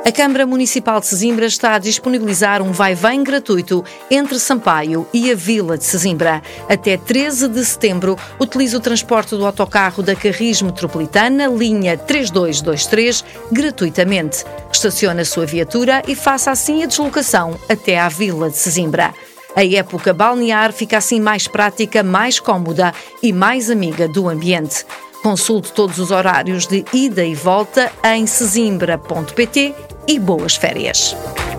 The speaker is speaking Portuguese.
A Câmara Municipal de Sesimbra está a disponibilizar um vai-vem gratuito entre Sampaio e a Vila de Sesimbra. Até 13 de setembro, utilize o transporte do autocarro da Carris Metropolitana, linha 3223, gratuitamente. Estacione a sua viatura e faça assim a deslocação até à Vila de Sesimbra. A época balnear fica assim mais prática, mais cómoda e mais amiga do ambiente. Consulte todos os horários de ida e volta em sesimbra.pt e boas férias!